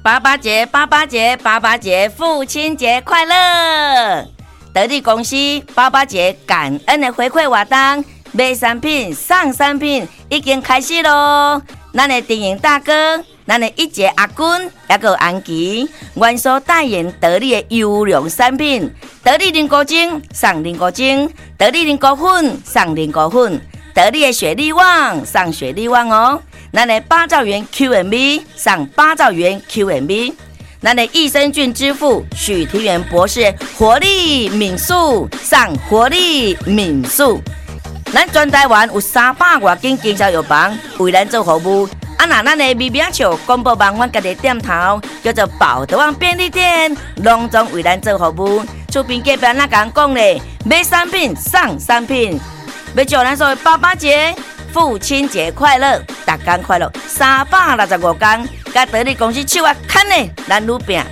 爸爸节，爸爸节，爸爸节，父亲节快乐！得力公司爸爸节感恩的回馈活动，买产品送产品已经开始咯。咱的电影大哥，咱的一姐阿君，也有安琪，原所代言得力的优良产品，得力凝固精送凝固精，得力凝固粉送凝固粉，得力的雪力旺送雪力旺哦。咱的八兆元 Q&B 送八兆元 Q&B， 咱的益生菌之父许庭元博士活力敏素送活力敏素。咱全台湾有300多间经销药房为咱做服务。啊，那咱的微名笑公布网阮家己店头叫做宝德旺便利店，隆重为咱做服务。厝边隔壁那讲讲咧，买产品送产品，要祝咱所有爸爸节、父亲节快乐，大家快乐！365天，甲得力公司手啊牵咧，咱愈拼